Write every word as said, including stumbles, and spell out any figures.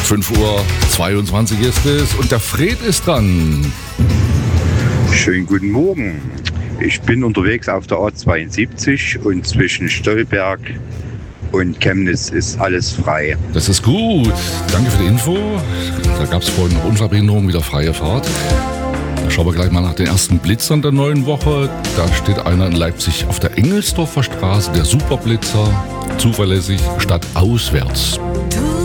fünf Uhr zweiundzwanzig ist es und der Fred ist dran. Schönen guten Morgen. Ich bin unterwegs auf der A zweiundsiebzig und zwischen Stolberg und Chemnitz ist alles frei. Das ist gut. Danke für die Info. Da gab es vorhin noch Unfallbehinderung, wieder freie Fahrt. Da schauen wir gleich mal nach den ersten Blitzern der neuen Woche. Da steht einer in Leipzig auf der Engelsdorfer Straße, der Superblitzer, zuverlässig statt auswärts.